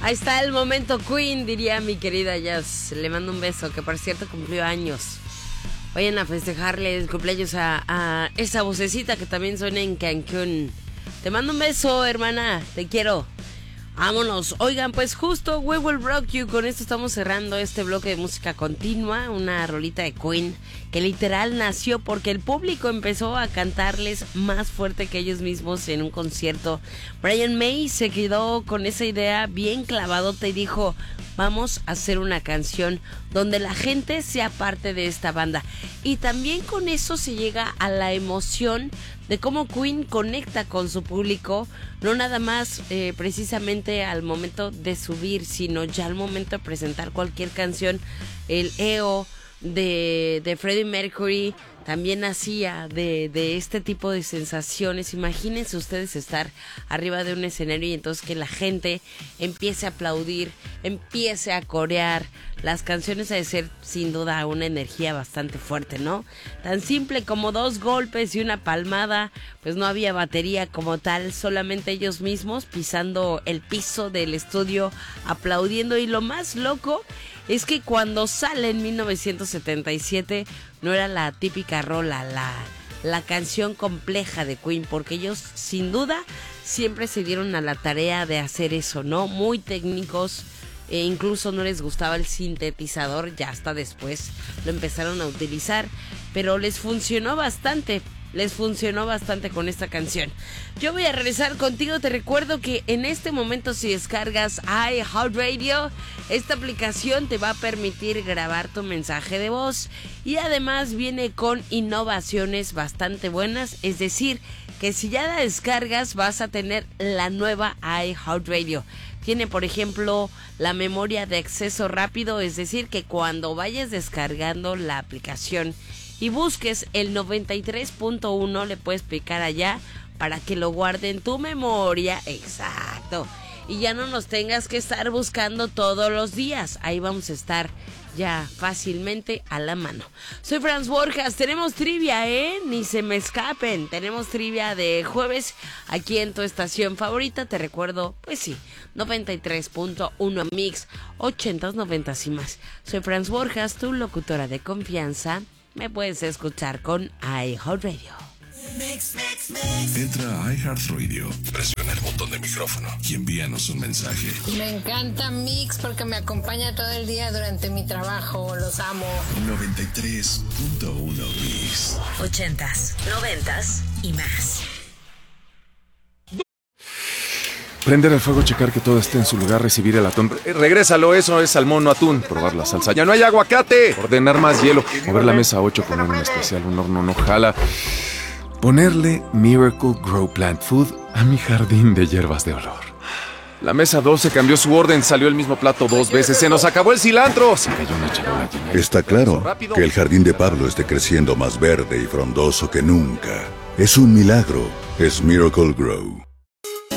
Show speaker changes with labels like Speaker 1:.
Speaker 1: Ahí está el momento Queen, diría mi querida Jazz. Le mando un beso, que por cierto cumplió años. Vayan a festejarle el cumpleaños a esa vocecita que también suena en Cancún. Te mando un beso, hermana, te quiero. Vámonos. Oigan, pues justo We Will Rock You. Con esto estamos cerrando este bloque de música continua. Una rolita de Queen que literal nació porque el público empezó a cantarles más fuerte que ellos mismos en un concierto. Brian May se quedó con esa idea bien clavadota y dijo: vamos a hacer una canción donde la gente sea parte de esta banda. Y también con eso se llega a la emoción de cómo Queen conecta con su público, no nada más precisamente al momento de subir, sino ya al momento de presentar cualquier canción. El EO de Freddie Mercury también hacía de este tipo de sensaciones. Imagínense ustedes estar arriba de un escenario y entonces que la gente empiece a aplaudir, empiece a corear. Las canciones ha de ser sin duda una energía bastante fuerte, ¿no? Tan simple como 2 golpes y una palmada, pues no había batería como tal, solamente ellos mismos pisando el piso del estudio, aplaudiendo. Y lo más loco es que cuando sale en 1977 no era la típica rola, la canción compleja de Queen, porque ellos sin duda siempre se dieron a la tarea de hacer eso, ¿no? Muy técnicos, e incluso no les gustaba el sintetizador, ya hasta después lo empezaron a utilizar, pero les funcionó bastante con esta canción. Yo voy a regresar contigo. Te recuerdo que en este momento, si descargas iHeartRadio, esta aplicación te va a permitir grabar tu mensaje de voz y además viene con innovaciones bastante buenas. Es decir, que si ya la descargas vas a tener la nueva iHeartRadio. Tiene, por ejemplo, la memoria de acceso rápido, es decir, que cuando vayas descargando la aplicación y busques el 93.1, le puedes picar allá para que lo guarde en tu memoria. Exacto. Y ya no nos tengas que estar buscando todos los días. Ahí vamos a estar ya fácilmente a la mano. Soy Franz Borjas. Tenemos trivia, ni se me escapen. Tenemos trivia de jueves aquí en tu estación favorita. Te recuerdo, pues sí, 93.1 Mix, 80s, 90s y más. Soy Franz Borjas, tu locutora de confianza. Me puedes escuchar con iHeartRadio.
Speaker 2: Entra a iHeartRadio, presiona el botón de micrófono y envíanos un mensaje.
Speaker 3: Me encanta Mix porque me acompaña todo el día durante mi trabajo. Los amo.
Speaker 2: 93.1 Mix.
Speaker 4: 80s, 90s y más.
Speaker 5: Prender el fuego, checar que todo esté en su lugar, recibir el atún. Regrésalo, eso es salmón, no atún. Probar la salsa. ¡Ya no hay aguacate! Ordenar más hielo. Mover la mesa a 8, poner un especial, un horno no jala. Ponerle Miracle Grow Plant Food a mi jardín de hierbas de olor. La mesa 12 cambió su orden, salió el mismo plato 2 veces. ¡Se nos acabó el cilantro! Se cayó una charola llena.
Speaker 6: Está claro que el jardín de Pablo esté creciendo más verde y frondoso que nunca. Es un milagro. Es Miracle Grow.